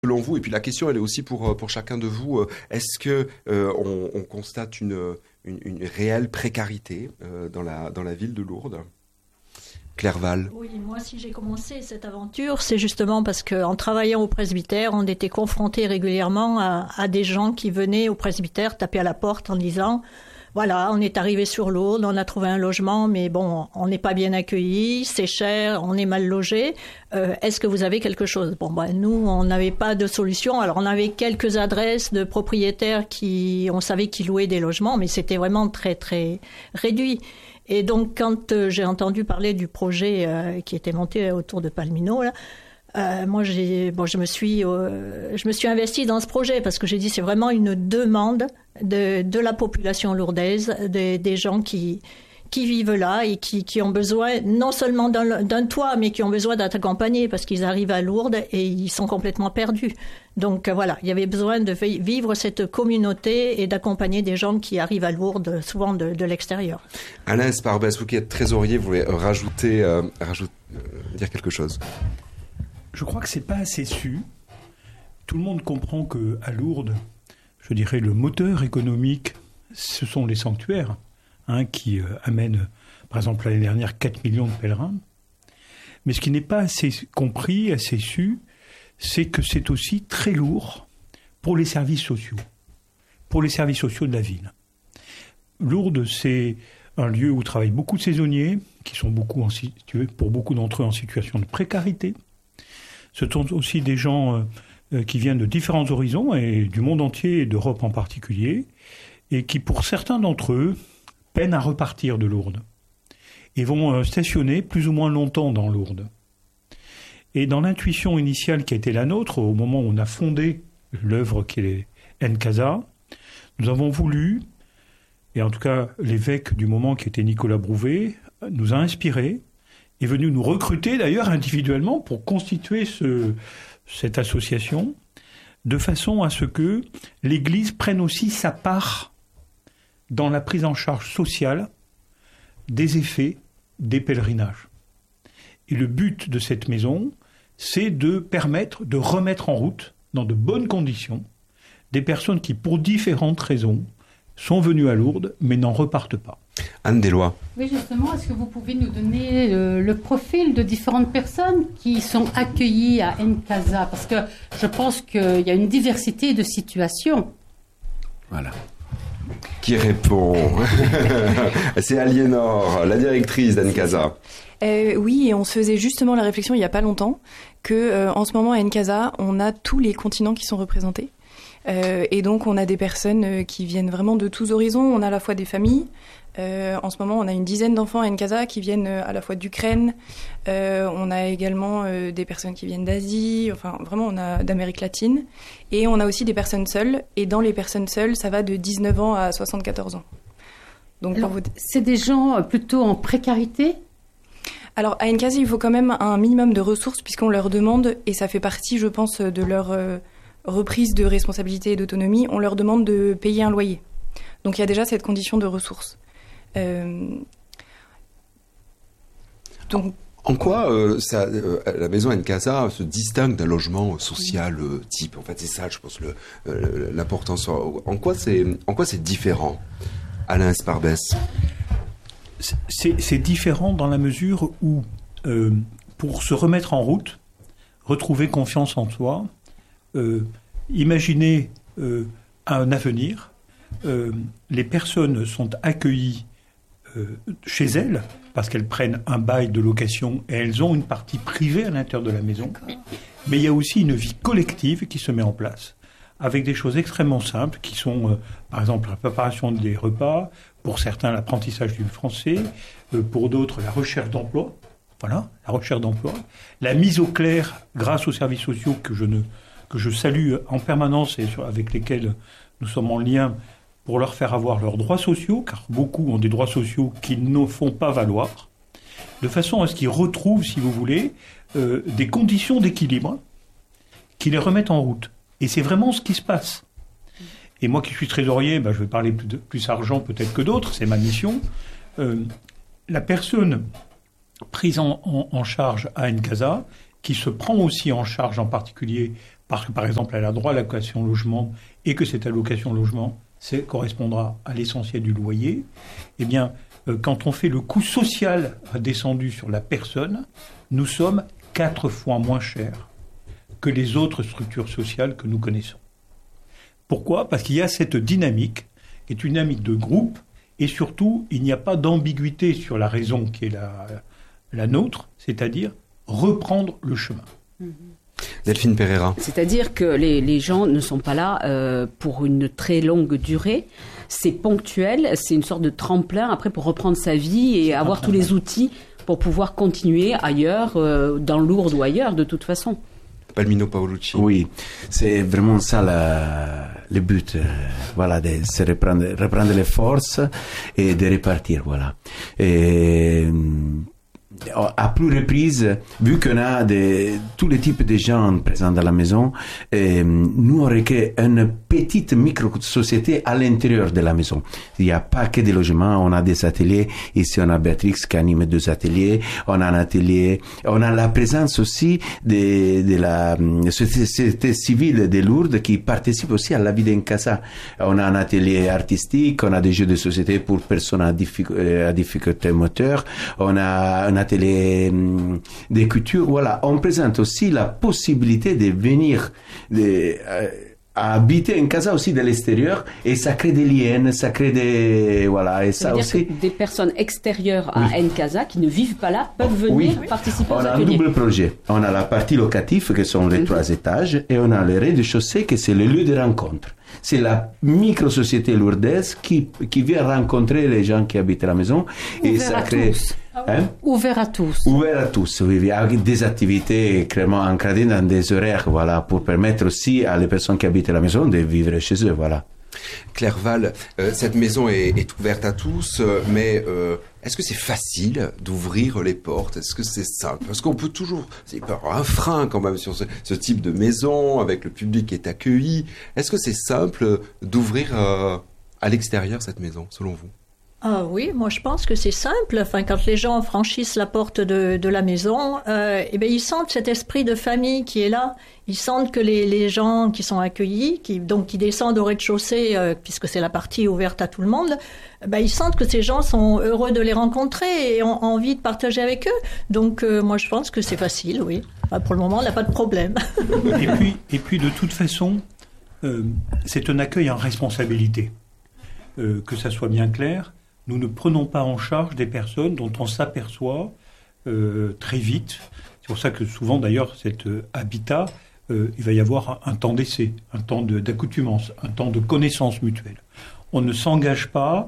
Selon vous, et puis la question elle est aussi pour chacun de vous, est-ce que on constate une réelle précarité dans la ville de Lourdes? Claire Val. Oui, moi si j'ai commencé cette aventure, c'est justement parce qu'en travaillant au presbytère, on était confrontés régulièrement à des gens qui venaient au presbytère taper à la porte en disant voilà, on est arrivé sur Lourdes, on a trouvé un logement, mais bon, on n'est pas bien accueillis, c'est cher, on est mal logé. Est-ce que vous avez quelque chose? Bon, nous, on n'avait pas de solution. Alors, on avait quelques adresses de propriétaires on savait qu'ils louaient des logements, mais c'était vraiment très, très réduit. Et donc, quand j'ai entendu parler du projet qui était monté autour de Palmino, là, moi, je me suis investie dans ce projet parce que j'ai dit c'est vraiment une demande de la population lourdaise, des gens qui vivent là et qui ont besoin non seulement d'un toit, mais qui ont besoin d'être accompagnés parce qu'ils arrivent à Lourdes et ils sont complètement perdus. Donc voilà, il y avait besoin de vivre cette communauté et d'accompagner des gens qui arrivent à Lourdes, souvent de l'extérieur. Alain Esparbès, vous qui êtes trésorier, vous voulez dire quelque chose? Je crois que c'est pas assez su. Tout le monde comprend qu'à Lourdes, je dirais, le moteur économique, ce sont les sanctuaires, qui amènent, par exemple, l'année dernière, 4 millions de pèlerins. Mais ce qui n'est pas assez compris, assez su, c'est que c'est aussi très lourd pour les services sociaux, de la ville. Lourdes, c'est un lieu où travaillent beaucoup de saisonniers, qui sont pour beaucoup d'entre eux en situation de précarité. Ce sont aussi des gens qui viennent de différents horizons, et du monde entier, et d'Europe en particulier, et qui, pour certains d'entre eux, peinent à repartir de Lourdes, et vont stationner plus ou moins longtemps dans Lourdes. Et dans l'intuition initiale qui a été la nôtre, au moment où on a fondé l'œuvre qui est N-Casa, nous avons voulu, et en tout cas l'évêque du moment qui était Nicolas Brouvet, nous a inspirés, est venu nous recruter d'ailleurs individuellement pour constituer cette association, de façon à ce que l'Église prenne aussi sa part dans la prise en charge sociale des effets des pèlerinages. Et le but de cette maison, c'est de permettre de remettre en route, dans de bonnes conditions, des personnes qui, pour différentes raisons, sont venues à Lourdes, mais n'en repartent pas. Anne Deslois. Oui, justement, est-ce que vous pouvez nous donner le profil de différentes personnes qui sont accueillies à N-Casa? Parce que je pense qu'il y a une diversité de situations. Voilà. Qui répond? C'est Aliénor, la directrice d'N-Casa. Oui, et on se faisait justement la réflexion il n'y a pas longtemps que en ce moment à N-Casa, on a tous les continents qui sont représentés. Et donc on a des personnes qui viennent vraiment de tous horizons. On a à la fois des familles. En ce moment, on a une dizaine d'enfants à N-Casa qui viennent à la fois d'Ukraine. On a également des personnes qui viennent d'Asie. Enfin, vraiment, on a d'Amérique latine. Et on a aussi des personnes seules. Et dans les personnes seules, ça va de 19 ans à 74 ans. Donc, alors, c'est des gens plutôt en précarité? Alors, à N-Casa, il faut quand même un minimum de ressources puisqu'on leur demande, et ça fait partie, je pense, de leur reprise de responsabilité et d'autonomie, on leur demande de payer un loyer. Donc, il y a déjà cette condition de ressources. Donc, en quoi la maison N-Casa se distingue d'un logement social type? En fait, c'est ça, je pense, l'importance. En quoi c'est différent, Alain Esparbès? C'est différent dans la mesure où, pour se remettre en route, retrouver confiance en soi, imaginer un avenir, les personnes sont accueillies chez elles, parce qu'elles prennent un bail de location et elles ont une partie privée à l'intérieur de la maison. Mais il y a aussi une vie collective qui se met en place, avec des choses extrêmement simples qui sont, par exemple, la préparation des repas, pour certains l'apprentissage du français, pour d'autres la recherche d'emploi. Voilà, la recherche d'emploi. La mise au clair grâce aux services sociaux que je salue en permanence et avec lesquels nous sommes en lien, pour leur faire avoir leurs droits sociaux, car beaucoup ont des droits sociaux qu'ils ne font pas valoir, de façon à ce qu'ils retrouvent, si vous voulez, des conditions d'équilibre qui les remettent en route. Et c'est vraiment ce qui se passe. Et moi qui suis trésorier, je vais parler plus argent peut-être que d'autres, c'est ma mission. La personne prise en charge à N-Casa qui se prend aussi en charge en particulier parce que, par exemple, elle a droit à l'allocation logement et que cette allocation logement correspondra à l'essentiel du loyer, eh bien, quand on fait le coût social descendu sur la personne, nous sommes 4 fois moins chers que les autres structures sociales que nous connaissons. Pourquoi ? Parce qu'il y a cette dynamique, qui est une dynamique de groupe, et surtout, il n'y a pas d'ambiguïté sur la raison qui est la nôtre, c'est-à-dire reprendre le chemin. Delphine Pereira. C'est-à-dire que les gens ne sont pas là pour une très longue durée. C'est ponctuel, c'est une sorte de tremplin après pour reprendre sa vie et avoir tous les outils pour pouvoir continuer ailleurs, dans Lourdes ou ailleurs, de toute façon. Palmino Paolucci. Oui, c'est vraiment ça le but, voilà, de se reprendre les forces et de repartir, voilà. Et à plus reprises, vu qu'on a tous les types de gens présents dans la maison, nous on recrée une petite micro-société à l'intérieur de la maison. Il n'y a pas que des logements, on a des ateliers. Ici, on a Béatrix qui anime 2 ateliers. On a un atelier. On a la présence aussi de la société civile de Lourdes qui participe aussi à la vie d'Encasa. On a un atelier artistique, on a des jeux de société pour personnes à difficulté moteur. On a un atelier de couture. Voilà, on présente aussi la possibilité de venir à habiter en casa aussi de l'extérieur et ça crée des liens, ça crée des voilà et ça aussi des personnes extérieures à Ncasa qui ne vivent pas là peuvent venir participer aux ateliers. On a un double projet. On a la partie locative qui sont les 3 étages et on a le rez-de-chaussée qui c'est le lieu de rencontre. C'est la micro-société lourdaise qui vient rencontrer les gens qui habitent à la maison et ça crée Ouvert à tous. Ouvert à tous, oui, avec des activités clairement encadrées dans des horaires, voilà, pour permettre aussi à les personnes qui habitent à la maison de vivre chez eux, voilà. Claire Val, cette maison est ouverte à tous, mais est-ce que c'est facile d'ouvrir les portes ? Est-ce que c'est simple ? Parce qu'on peut toujours... Il peut y avoir un frein quand même sur ce type de maison, avec le public qui est accueilli. Est-ce que c'est simple d'ouvrir à l'extérieur cette maison, selon vous ? Ah oui, moi je pense que c'est simple. Enfin, quand les gens franchissent la porte de la maison, eh ben ils sentent cet esprit de famille qui est là. Ils sentent que les gens qui sont accueillis, qui descendent au rez-de-chaussée, puisque c'est la partie ouverte à tout le monde, ils sentent que ces gens sont heureux de les rencontrer et ont envie de partager avec eux. Donc moi je pense que c'est facile, oui. Enfin, pour le moment, on n'a pas de problème. Et puis de toute façon, c'est un accueil en responsabilité. Que ça soit bien clair. Nous ne prenons pas en charge des personnes dont on s'aperçoit très vite. C'est pour ça que souvent, d'ailleurs, cet habitat, il va y avoir un temps d'essai, un temps d'accoutumance, un temps de connaissance mutuelle. On ne s'engage pas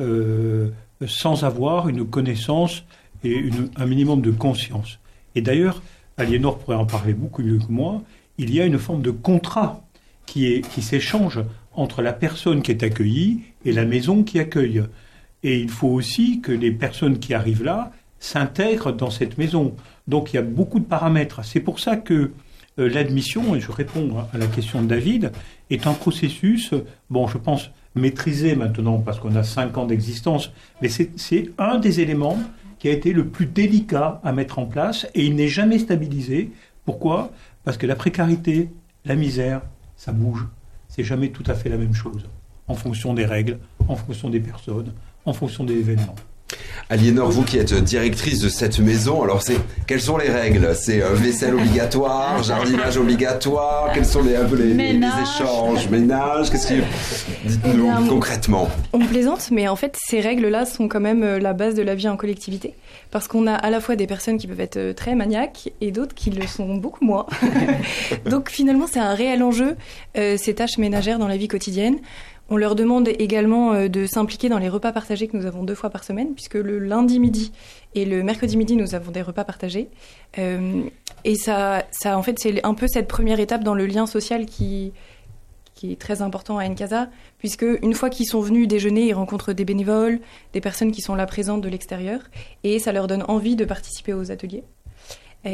sans avoir une connaissance et un minimum de conscience. Et d'ailleurs, Aliénor pourrait en parler beaucoup mieux que moi, il y a une forme de contrat qui s'échange entre la personne qui est accueillie et la maison qui accueille. Et il faut aussi que les personnes qui arrivent là s'intègrent dans cette maison. Donc il y a beaucoup de paramètres. C'est pour ça que l'admission, et je réponds à la question de David, est un processus, je pense, maîtrisé maintenant parce qu'on a 5 ans d'existence, mais c'est un des éléments qui a été le plus délicat à mettre en place et il n'est jamais stabilisé. Pourquoi ? Parce que la précarité, la misère, ça bouge. C'est jamais tout à fait la même chose, en fonction des règles, en fonction des personnes, en fonction des événements. Aliénor, vous qui êtes directrice de cette maison, alors quelles sont les règles ? C'est vaisselle obligatoire, jardinage obligatoire, quels sont les échanges, ménage, dites-nous concrètement. On plaisante, mais en fait ces règles-là sont quand même la base de la vie en collectivité, parce qu'on a à la fois des personnes qui peuvent être très maniaques et d'autres qui le sont beaucoup moins. Donc finalement c'est un réel enjeu, ces tâches ménagères dans la vie quotidienne. On leur demande également de s'impliquer dans les repas partagés que nous avons 2 fois par semaine, puisque le lundi midi et le mercredi midi, nous avons des repas partagés. Et ça, en fait, c'est un peu cette première étape dans le lien social qui est très important à Ncasa, puisque une fois qu'ils sont venus déjeuner, ils rencontrent des bénévoles, des personnes qui sont là présentes de l'extérieur, et ça leur donne envie de participer aux ateliers.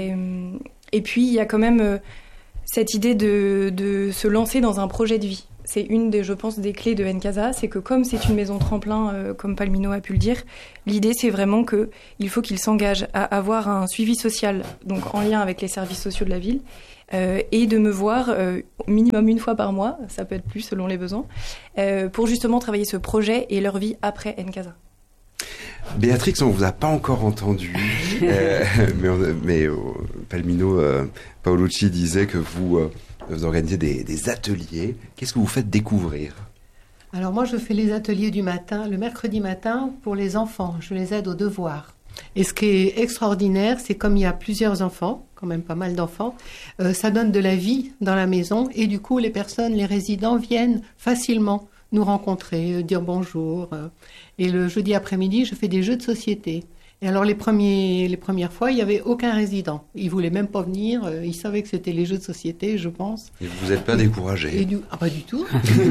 Et puis, il y a quand même cette idée de se lancer dans un projet de vie. c'est une des, je pense, des clés de Ncasa, c'est que comme c'est une maison tremplin, comme Palmino a pu le dire, l'idée c'est vraiment qu'il faut qu'il s'engage à avoir un suivi social, donc en lien avec les services sociaux de la ville, et de me voir minimum une fois par mois, ça peut être plus selon les besoins, pour justement travailler ce projet et leur vie après Ncasa. Béatrix, on vous a pas encore entendu, mais Palmino Paolucci disait que vous organisez des ateliers. Qu'est-ce que vous faites découvrir ? Alors moi, je fais les ateliers du matin, le mercredi matin, pour les enfants. Je les aide aux devoirs. Et ce qui est extraordinaire, c'est comme il y a plusieurs enfants, quand même pas mal d'enfants, ça donne de la vie dans la maison. Et du coup, les résidents viennent facilement nous rencontrer, dire bonjour. Et le jeudi après-midi, je fais des jeux de société. Et alors les premières fois, il n'y avait aucun résident. Ils ne voulaient même pas venir. Ils savaient que c'était les jeux de société, je pense. Et vous n'êtes pas découragé? Pas du tout.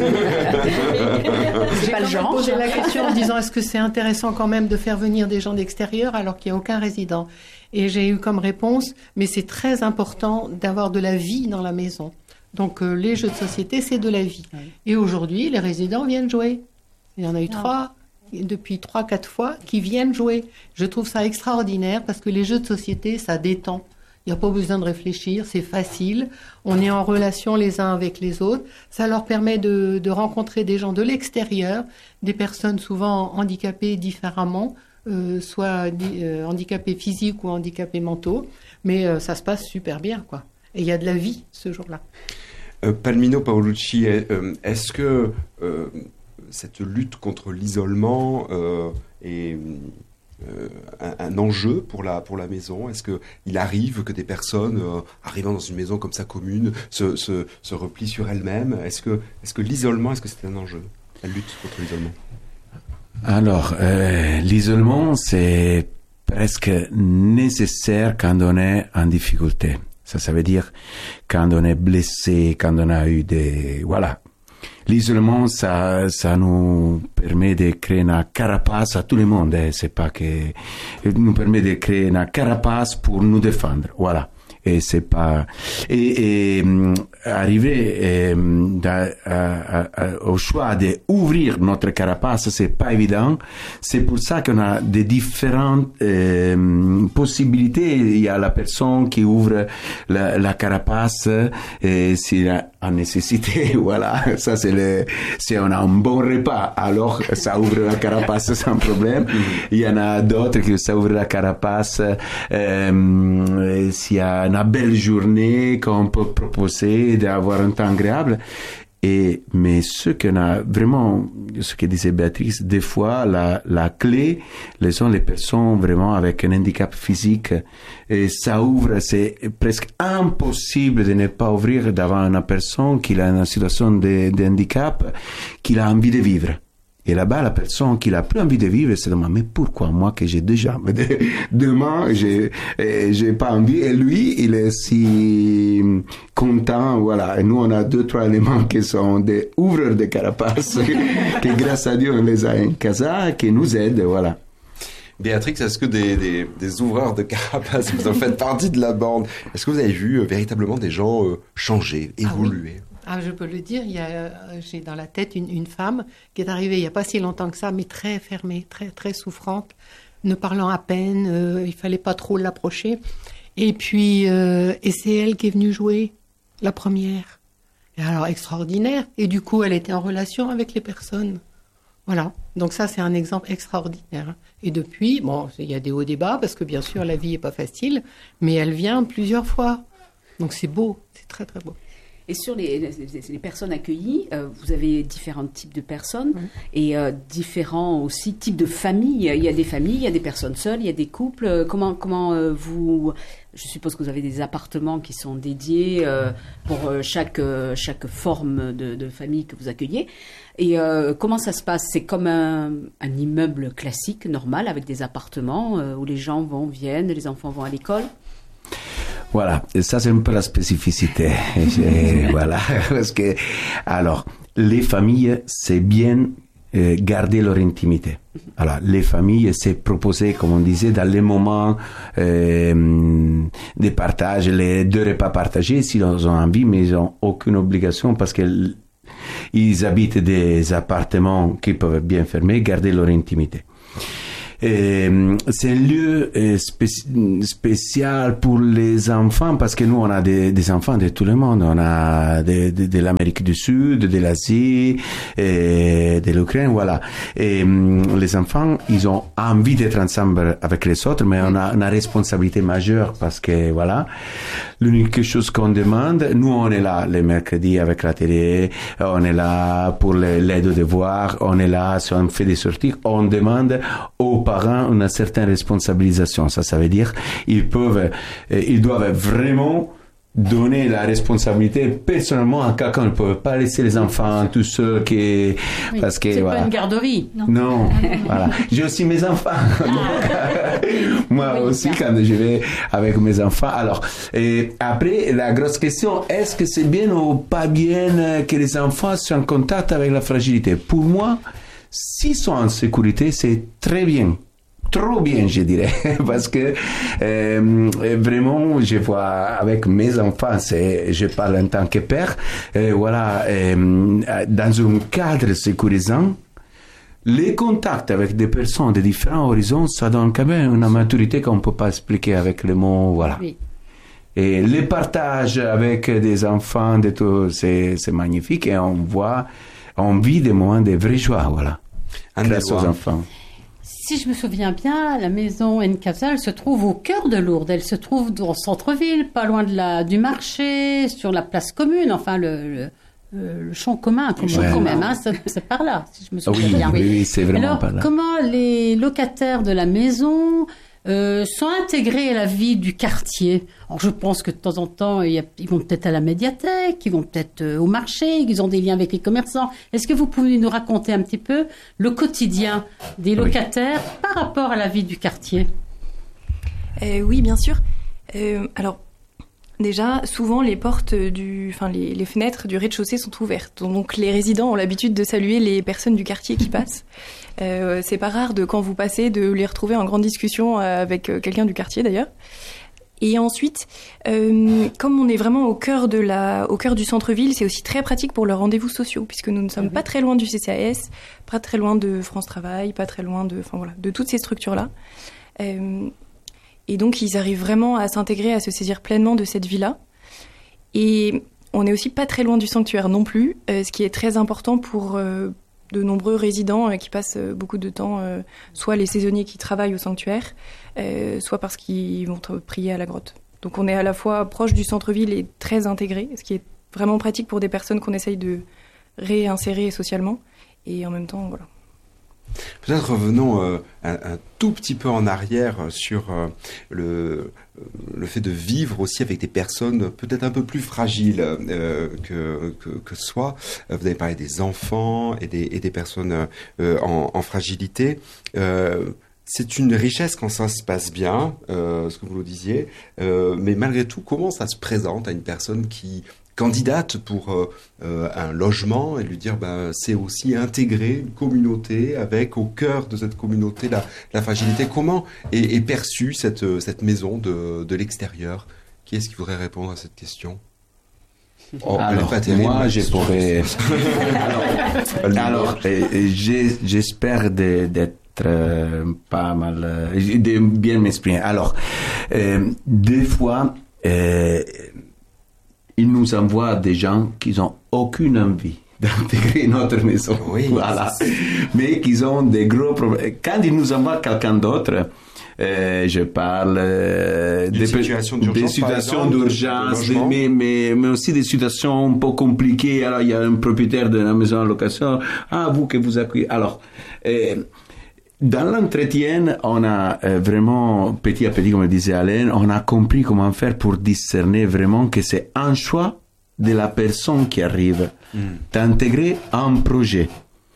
C'est pas le genre. J'ai posé la question en disant, est-ce que c'est intéressant quand même de faire venir des gens d'extérieur alors qu'il n'y a aucun résident? Et j'ai eu comme réponse, mais c'est très important d'avoir de la vie dans la maison. Donc les jeux de société, c'est de la vie. Oui. Et aujourd'hui, les résidents viennent jouer. Il y en a eu depuis 3-4 fois qui viennent jouer. Je trouve ça extraordinaire parce que les jeux de société, ça détend. Il n'y a pas besoin de réfléchir, c'est facile. On est en relation les uns avec les autres. Ça leur permet de rencontrer des gens de l'extérieur, des personnes souvent handicapées différemment, soit handicapés physiques ou handicapés mentaux. Mais ça se passe super bien, quoi. Et il y a de la vie ce jour-là. Palmino Paolucci, est-ce que cette lutte contre l'isolement est un enjeu pour la maison? Est-ce qu'il arrive que des personnes arrivant dans une maison comme ça commune se replient sur elles-mêmes? Est-ce que l'isolement, est-ce que c'est un enjeu, la lutte contre l'isolement? Alors, l'isolement, c'est presque nécessaire quand on est en difficulté. Ça veut dire quand on est blessé, quand on a eu des... Voilà. L'isolement, ça nous permet de créer une carapace à tout le monde. C'est pas que... nous permet de créer une carapace pour nous défendre. Voilà. Et c'est pas... Et arriver au choix d'ouvrir notre carapace, c'est pas évident. C'est pour ça qu'on a des différentes possibilités. Il y a la personne qui ouvre la carapace s'il a en nécessité. Voilà. Ça, si on a un bon repas, alors ça ouvre la carapace sans problème. Il y en a d'autres qui ça ouvre la carapace s'il y a une belle journée qu'on peut proposer d'avoir un temps agréable. Mais ce qu'on a vraiment, ce que disait Béatrix, des fois, la clé, sont les personnes vraiment avec un handicap physique. Et ça ouvre, c'est presque impossible de ne pas ouvrir devant une personne qui a une situation de handicap, qui a envie de vivre. Et là-bas, la personne qui n'a plus envie de vivre se demande, mais pourquoi moi que j'ai deux jambes, deux mains, j'ai pas envie. Et lui, il est si content, voilà. Et nous, on a 2-3 éléments qui sont des ouvreurs de carapace, que grâce à Dieu, on les a en casa, qui nous aident, voilà. Béatrix, est-ce que des ouvreurs de carapace, vous en faites partie de la bande? Est-ce que vous avez vu véritablement des gens changer, évoluer? Ah, je peux le dire, j'ai dans la tête une femme qui est arrivée il n'y a pas si longtemps que ça, mais très fermée, très, très souffrante, ne parlant à peine, il fallait pas trop l'approcher. Et puis, et c'est elle qui est venue jouer, la première. Et alors, extraordinaire. Et du coup, elle était en relation avec les personnes. Voilà. Donc ça, c'est un exemple extraordinaire. Et depuis, bon, il y a des hauts débats, parce que bien sûr, la vie n'est pas facile, mais elle vient plusieurs fois. Donc c'est beau, c'est très, très beau. Et sur les personnes accueillies, vous avez différents types de personnes et différents aussi types de familles. Il y a des familles, il y a des personnes seules, il y a des couples. Comment vous... Je suppose que vous avez des appartements qui sont dédiés pour chaque forme de famille que vous accueillez. Et comment ça se passe? C'est comme un immeuble classique, normal, avec des appartements où les gens viennent, les enfants vont à l'école? Voilà, et ça c'est un peu la spécificité. Voilà, parce que alors les familles c'est bien garder leur intimité. Alors les familles c'est proposer, comme on disait, dans les moments de partage, les 2 repas partagés s'ils ont envie, mais ils n'ont aucune obligation parce que ils habitent des appartements qui peuvent bien fermer, garder leur intimité. Et c'est un lieu spécial pour les enfants parce que nous on a des enfants de tout le monde, on a de l'Amérique du Sud, de l'Asie, et de l'Ukraine, voilà. Et les enfants, ils ont envie d'être ensemble avec les autres, mais on a une responsabilité majeure parce que voilà, l'unique chose qu'on demande, nous on est là les mercredis avec la télé, on est là pour l'aide aux devoirs, on est là si on fait des sorties, on demande aux parents une certaine responsabilisation. Ça veut dire ils doivent vraiment donner la responsabilité personnellement à quelqu'un. Ils ne peuvent pas laisser les enfants tout seuls parce que c'est voilà. pas une garderie. Non, voilà. J'ai aussi mes enfants. Moi aussi quand je vais avec mes enfants. Alors, et après la grosse question, est-ce que c'est bien ou pas bien que les enfants soient en contact avec la fragilité? Pour moi, s'ils sont en sécurité, c'est très bien. Trop bien, je dirais, parce que vraiment, je vois avec mes enfants, je parle en tant que père, voilà, dans un cadre sécurisant, les contacts avec des personnes de différents horizons, ça donne quand même une maturité qu'on ne peut pas expliquer avec les mots, voilà. Oui. Et les partages avec des enfants, de tout, c'est magnifique et on vit des moments de vraie joie, voilà, grâce aux enfants. Si je me souviens bien, la maison Nkasa, elle se trouve au cœur de Lourdes. Elle se trouve dans le centre-ville, pas loin du marché, sur la place commune, enfin le champ commun, quand même, hein, c'est par là, si je me souviens bien. Oui, c'est vraiment alors, par là. Comment les locataires de la maison sont intégrés à la vie du quartier? Alors, je pense que de temps en temps, ils vont peut-être à la médiathèque, ils vont peut-être au marché, ils ont des liens avec les commerçants. Est-ce que vous pouvez nous raconter un petit peu le quotidien des locataires par rapport à la vie du quartier? Oui, bien sûr. Alors, déjà, souvent, les portes les fenêtres du rez-de-chaussée sont ouvertes. Donc, les résidents ont l'habitude de saluer les personnes du quartier qui passent. C'est pas rare quand vous passez de les retrouver en grande discussion avec quelqu'un du quartier, d'ailleurs. Et ensuite, comme on est vraiment au cœur du centre-ville, c'est aussi très pratique pour leurs rendez-vous sociaux, puisque nous ne sommes pas très loin du CCAS, pas très loin de France Travail, pas très loin de toutes ces structures-là. Et donc, ils arrivent vraiment à s'intégrer, à se saisir pleinement de cette vie-là. Et on n'est aussi pas très loin du sanctuaire non plus, ce qui est très important pour de nombreux résidents qui passent beaucoup de temps, soit les saisonniers qui travaillent au sanctuaire, soit parce qu'ils vont prier à la grotte. Donc on est à la fois proche du centre-ville et très intégré, ce qui est vraiment pratique pour des personnes qu'on essaye de réinsérer socialement. Et en même temps, voilà. Peut-être revenons un tout petit peu en arrière sur le fait de vivre aussi avec des personnes peut-être un peu plus fragiles que soi. Vous avez parlé des enfants et des personnes en fragilité. C'est une richesse quand ça se passe bien, ce que vous le disiez. Mais malgré tout, comment ça se présente à une personne qui candidate pour un logement et lui dire c'est aussi intégrer une communauté avec au cœur de cette communauté la fragilité. Comment est perçue cette maison de l'extérieur? Qui est-ce qui voudrait répondre à cette question? Alors, moi, je pourrais... alors j'espère d'être pas mal, de bien m'exprimer. Alors, des fois... ils nous envoient des gens qui n'ont aucune envie d'intégrer notre maison. Oui, voilà. Mais qui ont des gros problèmes. Quand ils nous envoient quelqu'un d'autre, je parle des situations d'urgence, mais aussi des situations un peu compliquées. Alors, il y a un propriétaire de la maison en location. Ah, vous que vous accueillez. Alors, dans l'entretien, on a vraiment, petit à petit, comme disait Alain, on a compris comment faire pour discerner vraiment que c'est un choix de la personne qui arrive d'intégrer un projet.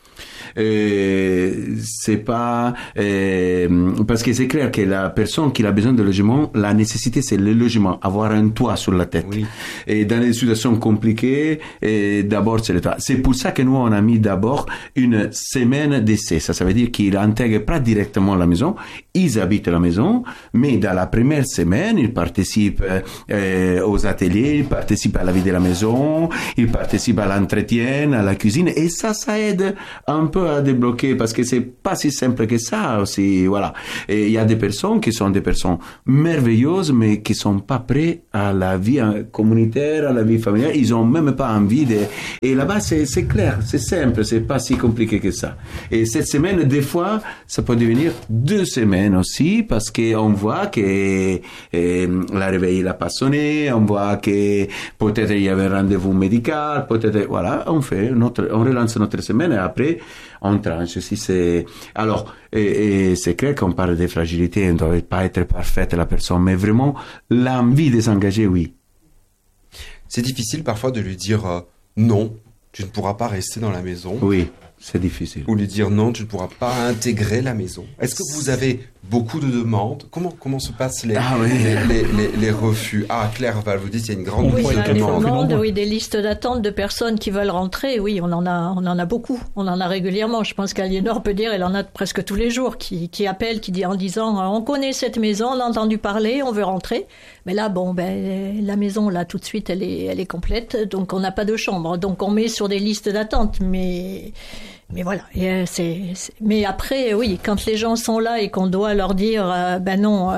c'est pas parce que c'est clair que la personne qui a besoin de logement, la nécessité c'est le logement, avoir un toit sur la tête. Oui. Et dans les situations compliquées, d'abord c'est le toit. C'est pour ça que nous on a mis d'abord une semaine d'essai. Ça veut dire qu'ils n'intègrent pas directement la maison, ils habitent la maison, mais dans la première semaine ils participent aux ateliers, ils participent à la vie de la maison, ils participent à l'entretien, à la cuisine, et ça aide un peu à débloquer, parce que c'est pas si simple que ça aussi, voilà. Et il y a des personnes qui sont des personnes merveilleuses, mais qui sont pas prêtes à la vie communautaire, à la vie familiale, ils ont même pas envie de, et là-bas c'est clair, c'est simple, c'est pas si compliqué que ça. Et cette semaine, des fois, ça peut devenir 2 semaines aussi, parce qu'on voit que la réveil n'a pas sonné, on voit que peut-être il y avait un rendez-vous médical, peut-être, voilà, on relance notre semaine et après, on tranche. Si c'est, alors, et c'est clair qu'on parle de fragilité, elle ne doit pas être parfaite la personne, mais vraiment, l'envie de s'engager, oui. C'est difficile parfois de lui dire non, tu ne pourras pas rester dans la maison. Oui. C'est difficile. Ou lui dire non, tu ne pourras pas intégrer la maison. Est-ce que vous avez beaucoup de demandes? Comment se passent les refus? Ah, Claire, vous dites qu'il y a une grande demande. Oui, des listes d'attente de personnes qui veulent rentrer. Oui, on en a beaucoup. On en a régulièrement. Je pense qu'Aliénore peut dire, elle en a presque tous les jours qui appellent, qui dit en disant, on connaît cette maison, on a entendu parler, on veut rentrer. Mais là, la maison, là, tout de suite, elle est complète. Donc, on n'a pas de chambre. Donc, on met sur des listes d'attente. Mais voilà. Mais après, oui, quand les gens sont là et qu'on doit leur dire, non,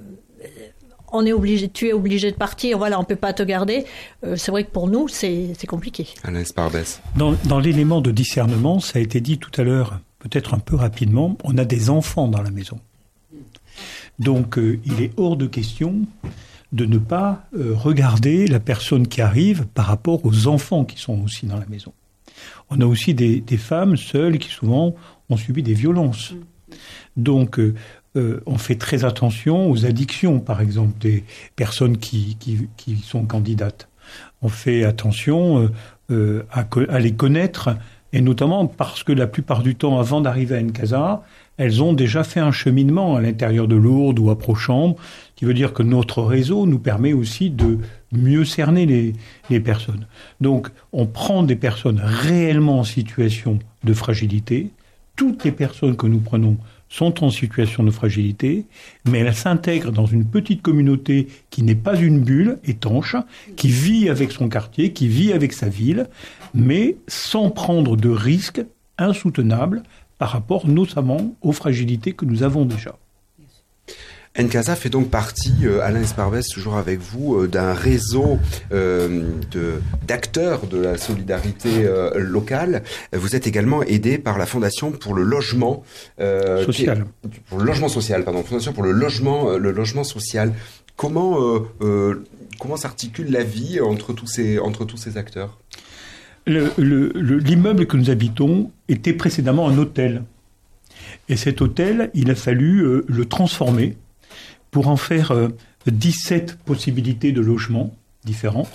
tu es obligé de partir, voilà, on peut pas te garder. C'est vrai que pour nous, c'est compliqué. Alain Sparbès. Dans l'élément de discernement, ça a été dit tout à l'heure, peut-être un peu rapidement, on a des enfants dans la maison. Donc, il est hors de question de ne pas regarder la personne qui arrive par rapport aux enfants qui sont aussi dans la maison. On a aussi des femmes seules qui souvent ont subi des violences. Donc, on fait très attention aux addictions, par exemple, des personnes qui sont candidates. On fait attention à les connaître, et notamment parce que la plupart du temps, avant d'arriver à Ncasa, elles ont déjà fait un cheminement à l'intérieur de Lourdes ou à Prochambre, qui veut dire que notre réseau nous permet aussi de mieux cerner les personnes. Donc, on prend des personnes réellement en situation de fragilité. Toutes les personnes que nous prenons sont en situation de fragilité, mais elles s'intègrent dans une petite communauté qui n'est pas une bulle étanche, qui vit avec son quartier, qui vit avec sa ville, mais sans prendre de risques insoutenables par rapport notamment aux fragilités que nous avons déjà. Ncasa fait donc partie, Alain Sparbès, toujours avec vous, d'un réseau d'acteurs de la solidarité locale. Vous êtes également aidé par la Fondation pour le logement social. Fondation pour le logement social. Comment s'articule la vie entre tous ces acteurs? L'immeuble que nous habitons était précédemment un hôtel. Et cet hôtel, il a fallu le transformer pour en faire 17 possibilités de logements différentes.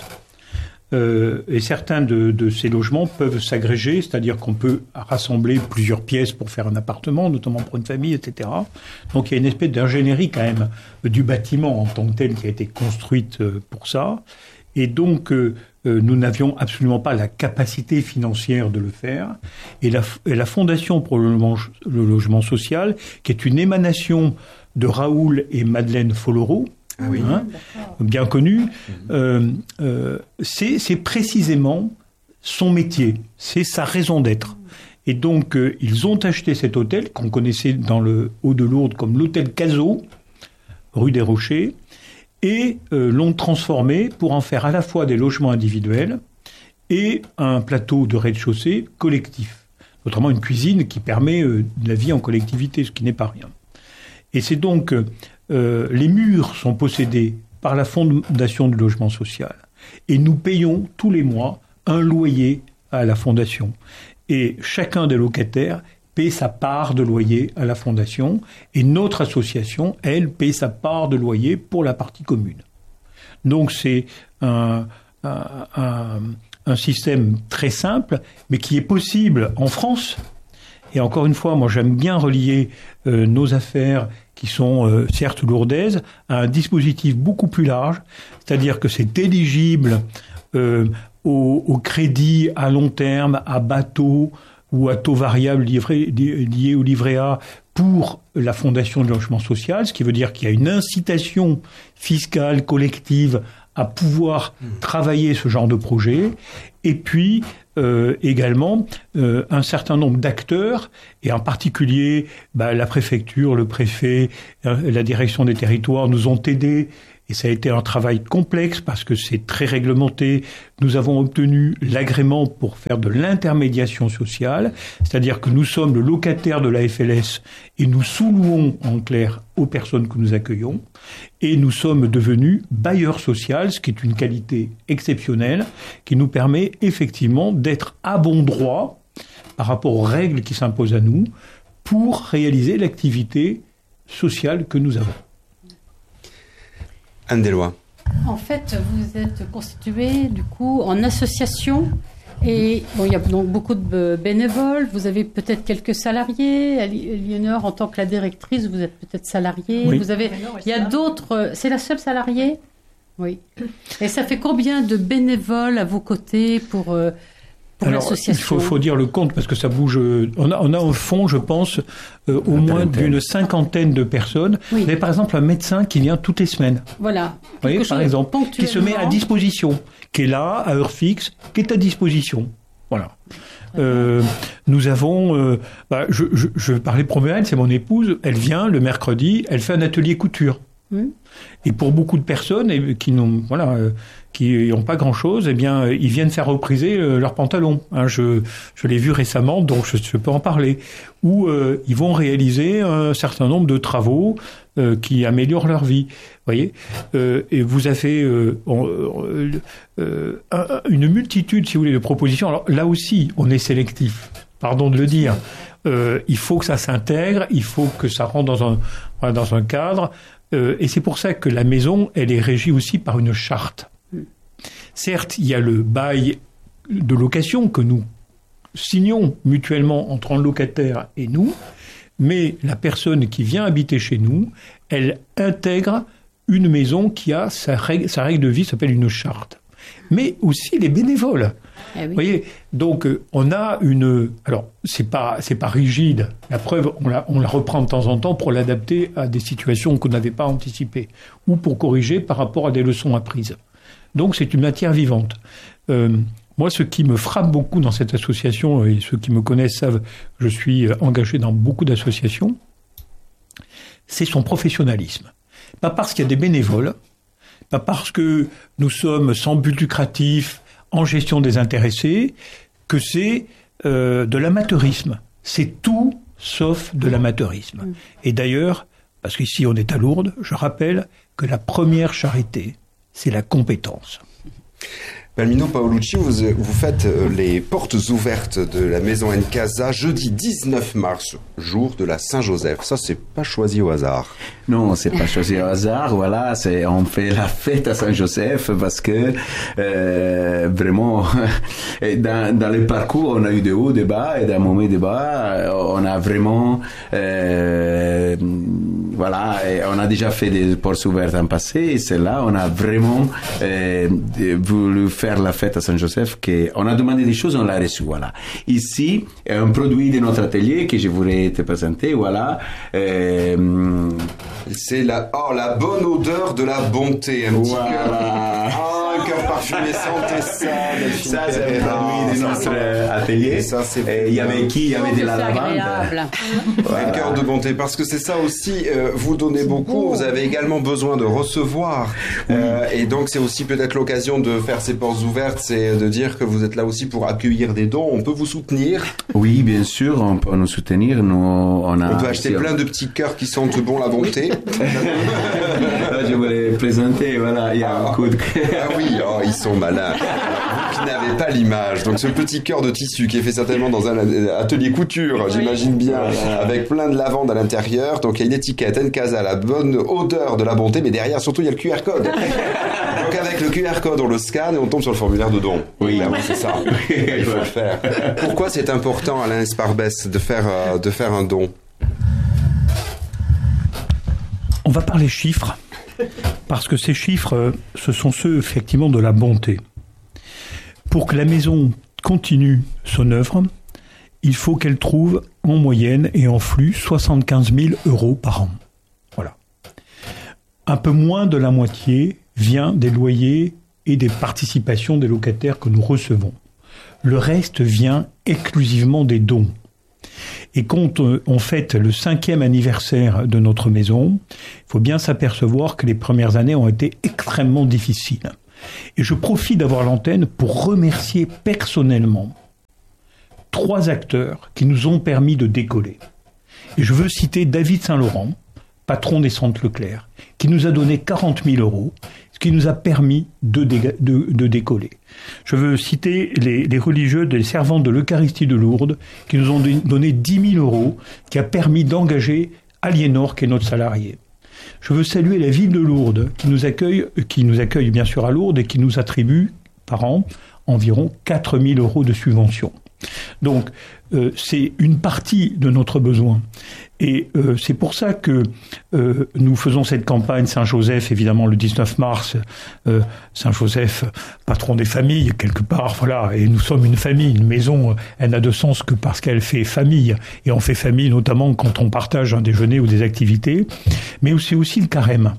Et certains de ces logements peuvent s'agréger, c'est-à-dire qu'on peut rassembler plusieurs pièces pour faire un appartement, notamment pour une famille, etc. Donc il y a une espèce d'ingénierie quand même du bâtiment en tant que tel qui a été construite pour ça. Et donc nous n'avions absolument pas la capacité financière de le faire. Et la Fondation pour le logement social, qui est une émanation de Raoul et Madeleine Follereau, bien connu, c'est précisément son métier, c'est sa raison d'être. Et donc, ils ont acheté cet hôtel, qu'on connaissait dans le Haut-de-Lourdes comme l'hôtel Cazot, rue des Rochers, et l'ont transformé pour en faire à la fois des logements individuels et un plateau de rez-de-chaussée collectif, notamment une cuisine qui permet la vie en collectivité, ce qui n'est pas rien. Et c'est donc, les murs sont possédés par la Fondation du logement social. Et nous payons tous les mois un loyer à la Fondation. Et chacun des locataires paie sa part de loyer à la Fondation. Et notre association, elle, paie sa part de loyer pour la partie commune. Donc c'est un système très simple, mais qui est possible en France Et encore une fois, moi j'aime bien relier nos affaires qui sont certes lourdaises à un dispositif beaucoup plus large, c'est-à-dire que c'est éligible au crédit à long terme, à bateau ou à taux variable lié au livret A pour la Fondation de logement social, ce qui veut dire qu'il y a une incitation fiscale collective à pouvoir travailler ce genre de projet, et puis également un certain nombre d'acteurs, et en particulier la préfecture, le préfet, la direction des territoires nous ont aidés, et ça a été un travail complexe parce que c'est très réglementé. Nous avons obtenu l'agrément pour faire de l'intermédiation sociale, c'est-à-dire que nous sommes le locataire de la FLS et nous sous-louons en clair aux personnes que nous accueillons, et nous sommes devenus bailleurs sociaux, ce qui est une qualité exceptionnelle qui nous permet effectivement d'être à bon droit par rapport aux règles qui s'imposent à nous pour réaliser l'activité sociale que nous avons. Anne Deslois. En fait, vous êtes constitué du coup en association et il y a donc beaucoup de bénévoles. Vous avez peut-être quelques salariés. Eleonore, en tant que la directrice, vous êtes peut-être salariée. Oui. Il y a d'autres. C'est la seule salariée. Oui. Et ça fait combien de bénévoles à vos côtés pour l'association? Il faut dire le compte parce que ça bouge. On a au fond, je pense, au moins d'une 50aine de personnes. Oui. Vous avez par exemple un médecin qui vient toutes les semaines. Voilà. Vous voyez, par exemple, qui se met à disposition, qui est là, à heure fixe, qui est à disposition. Voilà. Nous avons... je vais parler pour elle, c'est mon épouse. Elle vient le mercredi, elle fait un atelier couture. Et pour beaucoup de personnes qui n'ont pas grand-chose, eh bien, ils viennent faire repriser leurs pantalons. Je l'ai vu récemment, donc je peux en parler. Ou ils vont réaliser un certain nombre de travaux qui améliorent leur vie. Voyez, et vous avez une multitude, si vous voulez, de propositions. Alors là aussi, on est sélectif. Pardon de le dire. Il faut que ça s'intègre, il faut que ça rentre dans un cadre. Et c'est pour ça que la maison, elle est régie aussi par une charte. Certes, il y a le bail de location que nous signons mutuellement entre un locataire et nous, mais la personne qui vient habiter chez nous, elle intègre une maison qui a sa règle de vie, s'appelle une charte. Mais aussi les bénévoles. Eh oui. Vous voyez, donc on a alors c'est pas rigide. La preuve, on la reprend de temps en temps pour l'adapter à des situations qu'on n'avait pas anticipées ou pour corriger par rapport à des leçons apprises. Donc c'est une matière vivante. Moi, ce qui me frappe beaucoup dans cette association, et ceux qui me connaissent savent que je suis engagé dans beaucoup d'associations, c'est son professionnalisme. Pas parce qu'il y a des bénévoles, pas parce que nous sommes sans but lucratif, en gestion des intéressés, que c'est de l'amateurisme. C'est tout sauf de l'amateurisme. Et d'ailleurs, parce qu'ici on est à Lourdes, je rappelle que la première charité, c'est la compétence. Palmino Paolucci, vous faites les portes ouvertes de la maison Ncasa jeudi 19 mars, jour de la Saint-Joseph. Ça, c'est pas choisi au hasard. Non, c'est pas choisi au hasard. Voilà, on fait la fête à Saint-Joseph parce que vraiment, dans le parcours, on a eu des hauts, des bas, et d'un moment des bas, on a vraiment, voilà, on a déjà fait des portes ouvertes en passé, et celle-là, on a vraiment voulu faire la fête à Saint-Joseph, qu'on a demandé des choses, on l'a reçu, voilà. Ici, un produit de notre atelier que je voudrais te présenter, voilà. C'est la bonne odeur de la bonté, un petit cœur. Un cœur parfumé, sentez ça. Ça, c'est un produit de notre atelier. Ça, il y avait qui? Il y avait de la lavande. Un cœur de bonté, parce que c'est ça aussi, vous donnez beaucoup, vous avez également besoin de recevoir. Et donc, c'est aussi peut-être l'occasion de faire ces portes ouvertes, c'est de dire que vous êtes là aussi pour accueillir des dons. On peut vous soutenir? Oui, bien sûr, on peut nous soutenir. On peut acheter plein de petits cœurs qui sentent bon la bonté. Là, je voulais présenter, voilà, il y a un coup de cœur. Ah oui, ils sont malins. Vous qui n'avez pas l'image, donc ce petit cœur de tissu qui est fait certainement dans un atelier couture, j'imagine bien, avec plein de lavande à l'intérieur. Donc il y a une étiquette Ncasa, la bonne odeur de la bonté, mais derrière surtout il y a le QR code. Donc Donc avec le QR code, on le scanne et on tombe sur le formulaire de don. Oui, c'est ça. Il faut le faire. Pourquoi c'est important, Alain Esparbès, de faire un don? On va parler chiffres, parce que ces chiffres, ce sont ceux effectivement de la bonté. Pour que la maison continue son œuvre, il faut qu'elle trouve en moyenne et en flux 75 000 € par an. Voilà. Un peu moins de la moitié vient des loyers et des participations des locataires que nous recevons. Le reste vient exclusivement des dons. Et quand on fête le 5e anniversaire de notre maison, il faut bien s'apercevoir que les premières années ont été extrêmement difficiles. Et je profite d'avoir l'antenne pour remercier personnellement 3 acteurs qui nous ont permis de décoller. Et je veux citer David Saint-Laurent, patron des Centres Leclerc, qui nous a donné 40 000 €, ce qui nous a permis de décoller. Je veux citer les religieux des servantes de l'Eucharistie de Lourdes, qui nous ont donné 10 000 €, qui a permis d'engager Aliénor, qui est notre salarié. Je veux saluer la ville de Lourdes, qui nous accueille bien sûr à Lourdes et qui nous attribue par an environ 4 000 € de subventions. Donc, c'est une partie de notre besoin. Et c'est pour ça que nous faisons cette campagne Saint-Joseph, évidemment, le 19 mars. Saint-Joseph, patron des familles, quelque part, voilà. Et nous sommes une famille. Une maison, elle n'a de sens que parce qu'elle fait famille. Et on fait famille notamment quand on partage un déjeuner ou des activités. Mais c'est aussi le carême.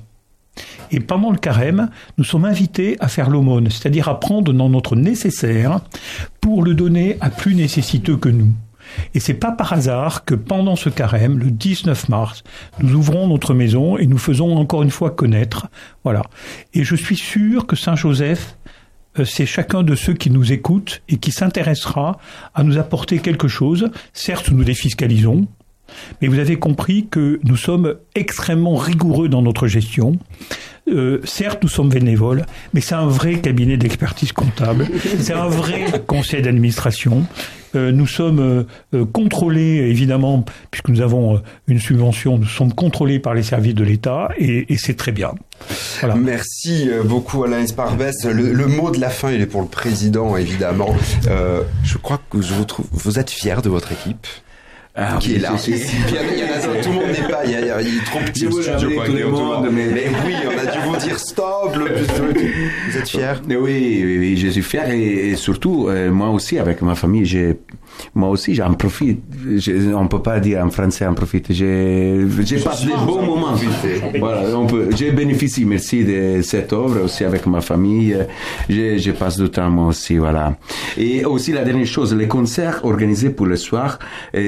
Et pendant le carême, nous sommes invités à faire l'aumône, c'est-à-dire à prendre dans notre nécessaire pour le donner à plus nécessiteux que nous. Et c'est pas par hasard que pendant ce carême, le 19 mars, nous ouvrons notre maison et nous faisons encore une fois connaître. Voilà. Et je suis sûr que Saint-Joseph, c'est chacun de ceux qui nous écoutent et qui s'intéressera à nous apporter quelque chose. Certes, nous défiscalisons, mais vous avez compris que nous sommes extrêmement rigoureux dans notre gestion. Certes, nous sommes bénévoles, mais c'est un vrai cabinet d'expertise comptable, c'est un vrai conseil d'administration. Nous sommes contrôlés, évidemment, puisque nous avons une subvention, nous sommes contrôlés par les services de l'État, et c'est très bien. Voilà. Merci beaucoup Alain Esparbès. Le mot de la fin, il est pour le président, évidemment. Je crois que vous êtes fier de votre équipe. Qui est là. Tout le monde n'est pas, il est trop petit au studio. Mais oui, on a dû vous dire stop. Vous êtes fiers? Oui, je suis fier et surtout, moi aussi, avec ma famille, j'en profite. On peut pas dire en français en profite. J'ai passé des bons moments. Voilà, j'ai bénéficié, merci de cette œuvre aussi avec ma famille. Je passe du temps moi aussi, voilà. Et aussi la dernière chose, les concerts organisés pour le soir,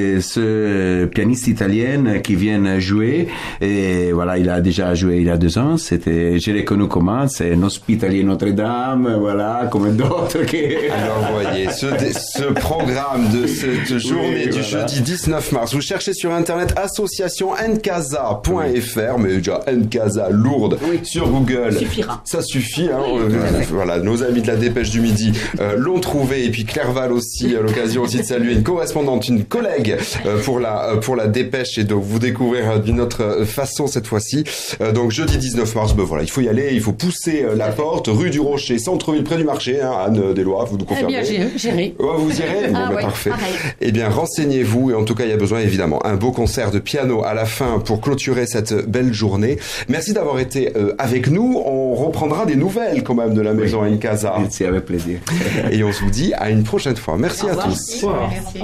ce pianiste italien qui vient jouer, et voilà, il a déjà joué il y a 2 ans. Je l'ai connu comment, c'est un hospitalier Notre-Dame, voilà, comme d'autres qui. Alors, voyez, ce programme de cette journée du jeudi 19 mars. Vous cherchez sur internet association ncasa.fr, mais déjà Ncasa Lourdes sur Google. Suffira. Ça suffit, hein. Voilà, nos amis de la Dépêche du Midi l'ont trouvé, et puis Claire Val aussi, à l'occasion aussi de saluer une correspondante, une collègue pour la Dépêche, et donc vous découvrir d'une autre façon cette fois-ci. Donc jeudi 19 mars, voilà, il faut y aller, il faut pousser la porte, rue du Rocher, centre-ville, près du marché, hein, Anne Deslois, vous nous confirmez? Eh bien, j'irai. Ouais, vous irez? Bon, ouais, parfait. pareil. Eh bien, renseignez-vous, et en tout cas, il y a besoin évidemment un beau concert de piano à la fin pour clôturer cette belle journée. Merci d'avoir été avec nous. On reprendra des nouvelles quand même de la maison Ncasa. Merci, avec plaisir. Et on se vous dit à une prochaine fois. Merci à tous. Merci.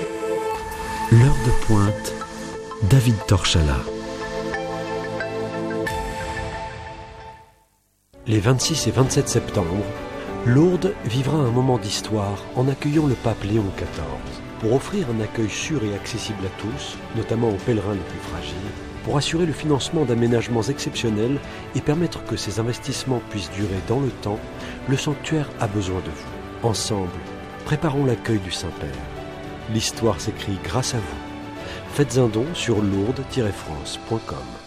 L'heure de pointe, David Torchala. Les 26 et 27 septembre, Lourdes vivra un moment d'histoire en accueillant le pape Léon XIV. Pour offrir un accueil sûr et accessible à tous, notamment aux pèlerins les plus fragiles, pour assurer le financement d'aménagements exceptionnels et permettre que ces investissements puissent durer dans le temps, le sanctuaire a besoin de vous. Ensemble, préparons l'accueil du Saint-Père. L'histoire s'écrit grâce à vous. Faites un don sur lourdes-france.com.